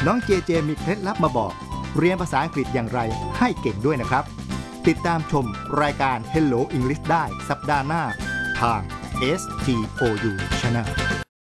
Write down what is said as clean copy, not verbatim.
น้องเจเจมีเคล็ดลับมาบอกเรียนภาษาอังกฤษอย่างไรให้เก่งด้วยนะครับติดตามชมรายการ Hello English ได้สัปดาห์หน้าทาง STOU Channel